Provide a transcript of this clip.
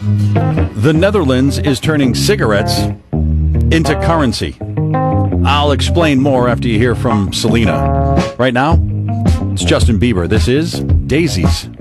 The Netherlands is turning cigarettes into currency. I'll explain more after you hear from Selena. Right now, it's Justin Bieber. This is Daisies.